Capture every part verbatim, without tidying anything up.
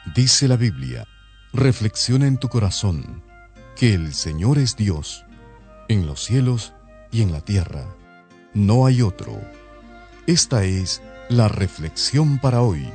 Dice la Biblia: reflexiona en tu corazón que el Señor es Dios, en los cielos y en la tierra. No hay otro. Esta es la reflexión para hoy.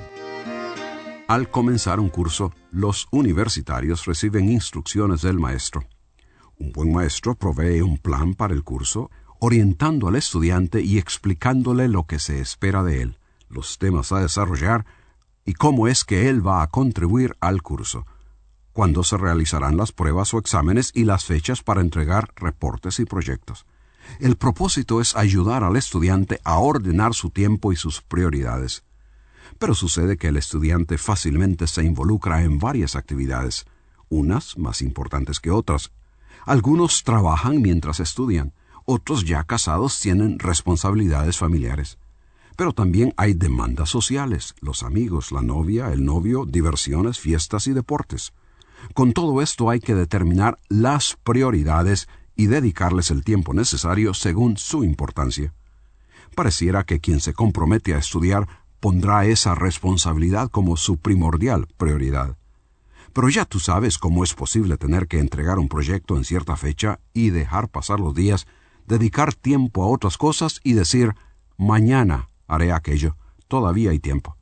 Al comenzar un curso, los universitarios reciben instrucciones del maestro. Un buen maestro provee un plan para el curso, orientando al estudiante y explicándole lo que se espera de él, los temas a desarrollar y cómo es que él va a contribuir al curso, cuándo se realizarán las pruebas o exámenes y las fechas para entregar reportes y proyectos. El propósito es ayudar al estudiante a ordenar su tiempo y sus prioridades. Pero sucede que el estudiante fácilmente se involucra en varias actividades, unas más importantes que otras. Algunos trabajan mientras estudian, otros ya casados tienen responsabilidades familiares. Pero también hay demandas sociales, los amigos, la novia, el novio, diversiones, fiestas y deportes. Con todo esto hay que determinar las prioridades y dedicarles el tiempo necesario según su importancia. Pareciera que quien se compromete a estudiar pondrá esa responsabilidad como su primordial prioridad. Pero ya tú sabes cómo es posible tener que entregar un proyecto en cierta fecha y dejar pasar los días, dedicar tiempo a otras cosas y decir, mañana haré aquello, todavía hay tiempo.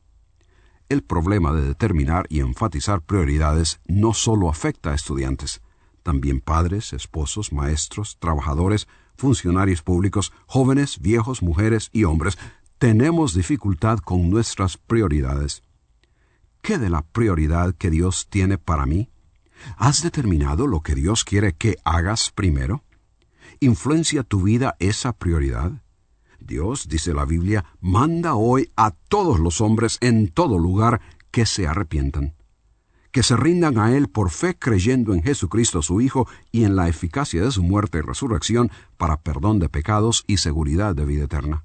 El problema de determinar y enfatizar prioridades no solo afecta a estudiantes, también padres, esposos, maestros, trabajadores, funcionarios públicos, jóvenes, viejos, mujeres y hombres. Tenemos dificultad con nuestras prioridades. ¿Qué de la prioridad que Dios tiene para mí? ¿Has determinado lo que Dios quiere que hagas primero? ¿Influencia tu vida esa prioridad? Dios, dice la Biblia, manda hoy a todos los hombres en todo lugar que se arrepientan, que se rindan a Él por fe creyendo en Jesucristo su Hijo y en la eficacia de su muerte y resurrección para perdón de pecados y seguridad de vida eterna.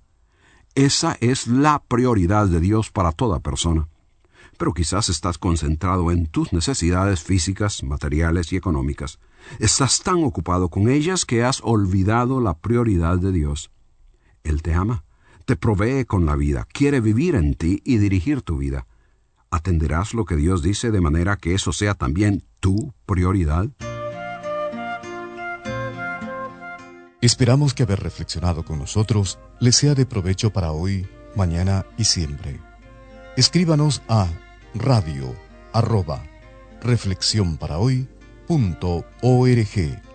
Esa es la prioridad de Dios para toda persona. Pero quizás estás concentrado en tus necesidades físicas, materiales y económicas. Estás tan ocupado con ellas que has olvidado la prioridad de Dios. Él te ama, te provee con la vida, quiere vivir en ti y dirigir tu vida. ¿Atenderás lo que Dios dice de manera que eso sea también tu prioridad? Esperamos que haber reflexionado con nosotros les sea de provecho para hoy, mañana y siempre. Escríbanos a radio arroba reflexión para hoy punto org.